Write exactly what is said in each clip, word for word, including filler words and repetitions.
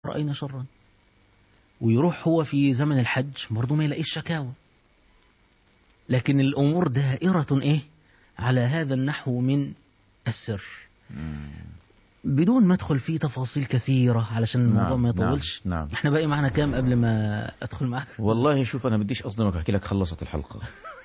رأينا شرا. ويروح هو في زمن الحج برضه ما يلاقيش شكاوى. لكن الأمور دائرة إيه على هذا النحو من السر، بدون ما ادخل فيه تفاصيل كثيرة علشان الموضوع نعم ما يطولش. نعم نعم. احنا باقي معنا كام قبل ما ادخل معك؟ والله شوف انا بديش اصدمك احكي لك خلصت الحلقة.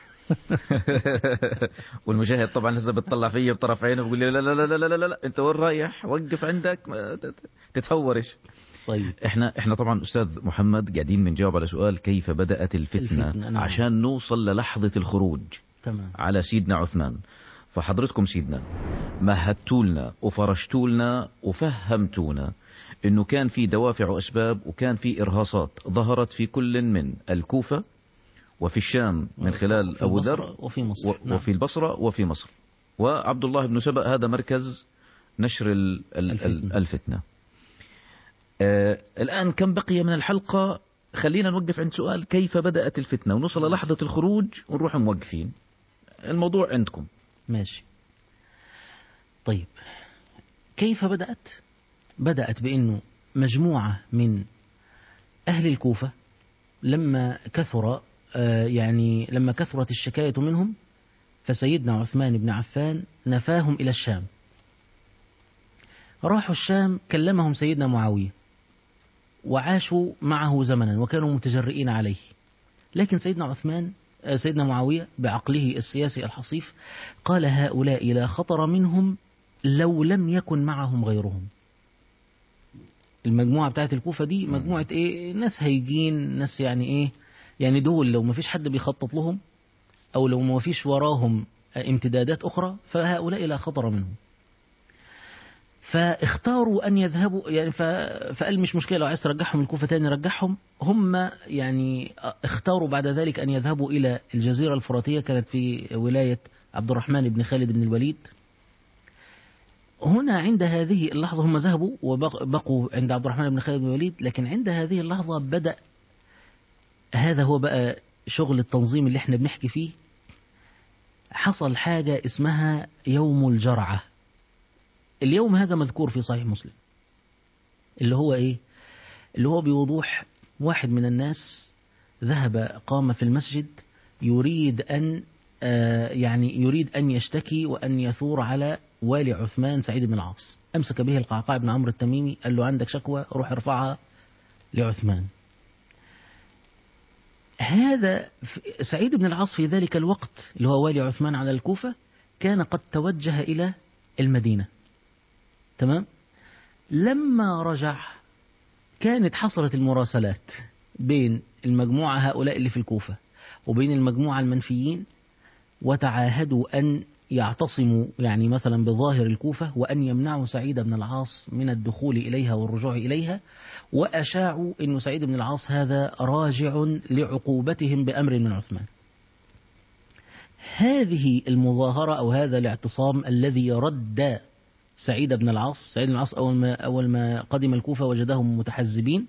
والمشاهد طبعا لسه بتطلع فيا بطرف عينه بيقول لي لا لا لا لا لا لا, لا. انت وين رايح؟ وقف عندك تتهورش. طيب احنا احنا طبعا استاذ محمد قاعدين بنجاوب على سؤال كيف بدأت الفتنة, الفتنة نعم. عشان نوصل للحظة الخروج تمام. على سيدنا عثمان. فحضرتكم سيدنا مهدتولنا وفرشتولنا وفهمتونا انه كان في دوافع واسباب وكان في ارهاصات ظهرت في كل من الكوفة وفي الشام من خلال ابو ذر وفي مصر و... نعم. وفي البصرة وفي مصر. وعبد الله بن سبأ هذا مركز نشر ال... الفتنة, الفتنة. آه الآن كم بقي من الحلقة؟ خلينا نوقف عند سؤال كيف بدأت الفتنة ونوصل للحظة الخروج ونروح موقفين. الموضوع عندكم. ماشي. طيب كيف بدأت؟ بدأت بأنه مجموعة من أهل الكوفة لما كثر آه يعني لما كثرت الشكاية منهم فسيدنا عثمان بن عفان نفاهم إلى الشام. راحوا الشام كلمهم سيدنا معاوية وعاشوا معه زمنا وكانوا متجرئين عليه. لكن سيدنا عثمان سيدنا معاوية بعقله السياسي الحصيف قال هؤلاء لا خطر منهم لو لم يكن معهم غيرهم. المجموعة بتاعت الكوفة دي مجموعة ايه؟ ناس هيجين، ناس يعني ايه يعني دول لو ما فيش حد بيخطط لهم او لو ما فيش وراهم امتدادات اخرى فهؤلاء لا خطر منهم. فاختاروا أن يذهبوا يعني فقال مش مشكلة لو عايز ترجعهم الكوفة تاني رجعهم. هم يعني اختاروا بعد ذلك أن يذهبوا إلى الجزيرة الفراتية، كانت في ولاية عبد الرحمن بن خالد بن الوليد. هنا عند هذه اللحظة هم ذهبوا وبقوا عند عبد الرحمن بن خالد بن الوليد. لكن عند هذه اللحظة بدأ هذا هو بقى شغل التنظيم اللي احنا بنحكي فيه. حصل حاجة اسمها يوم الجرعة. اليوم هذا مذكور في صحيح مسلم، اللي هو ايه؟ اللي هو بوضوح واحد من الناس ذهب قام في المسجد يريد أن آه يعني يريد أن يشتكي وأن يثور على والي عثمان سعيد بن العاص. أمسك به القعقاع بن عمرو التميمي قال له عندك شكوى روح ارفعها لعثمان. هذا سعيد بن العاص في ذلك الوقت اللي هو والي عثمان على الكوفة كان قد توجه إلى المدينة. تمام. لما رجع كانت حصلت المراسلات بين المجموعة هؤلاء اللي في الكوفة وبين المجموعة المنفيين، وتعاهدوا أن يعتصموا يعني مثلا بظاهر الكوفة وأن يمنعوا سعيد بن العاص من الدخول إليها والرجوع إليها. وأشاعوا أن سعيد بن العاص هذا راجع لعقوبتهم بأمر من عثمان. هذه المظاهرة أو هذا الاعتصام الذي رد سعيد بن العاص. سعيد بن العاص أول ما, أول ما قدم الكوفة وجدهم متحزبين.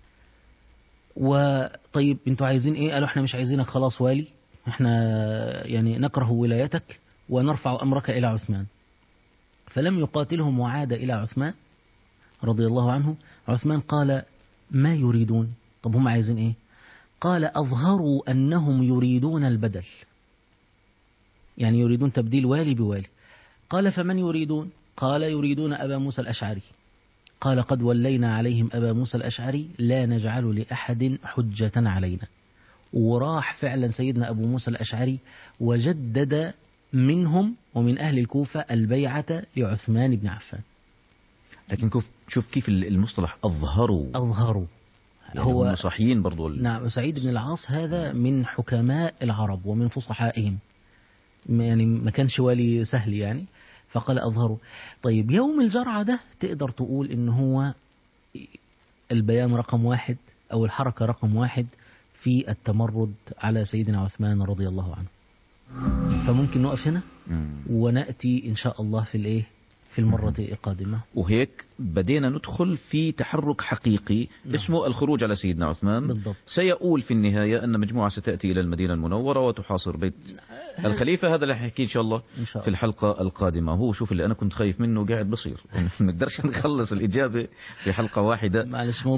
وطيب انتوا عايزين ايه؟ قالوا احنا مش عايزينك خلاص والي، احنا يعني نكره ولايتك ونرفع أمرك إلى عثمان. فلم يقاتلهم وعاد إلى عثمان رضي الله عنه. عثمان قال ما يريدون؟ طب هم عايزين ايه؟ قال أظهروا أنهم يريدون البدل، يعني يريدون تبديل والي بوالي. قال فمن يريدون؟ قال يريدون أبا موسى الأشعري. قال قد ولينا عليهم أبا موسى الأشعري لا نجعل لأحد حجة علينا. وراح فعلا سيدنا أبو موسى الأشعري وجدد منهم ومن أهل الكوفة البيعة لعثمان بن عفان. لكن شوف كيف المصطلح أظهروا أظهروا يعني هو صحيين برضو ال... نعم. سعيد بن العاص هذا من حكماء العرب ومن فصحائهم، يعني ما كانش والي سهل يعني. فقال أظهروا. طيب يوم الجرعة ده تقدر تقول إن هو البيان رقم واحد أو الحركة رقم واحد في التمرد على سيدنا عثمان رضي الله عنه. فممكن نقف هنا ونأتي إن شاء الله في الإيه في المرة القادمة. وهيك بدينا ندخل في تحرك حقيقي نعم. اسمه الخروج على سيدنا عثمان بالضبط. سيقول في النهاية أن مجموعة ستأتي إلى المدينة المنورة وتحاصر بيت الخليفة. هذا اللي حكي إن شاء الله إن شاء الله في الحلقة القادمة. هو شوف اللي أنا كنت خايف منه قاعد بصير ما نقدرش نخلص الإجابة في حلقة واحدة. معلش